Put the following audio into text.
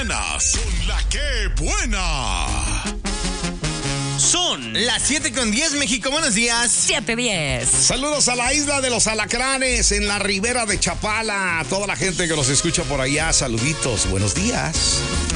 mañanas son la que buena. Son las 7:10, México. Buenos días. 7:10. Saludos a la isla de los Alacranes, en la ribera de Chapala. A toda la gente que los escucha por allá, saluditos. Buenos días.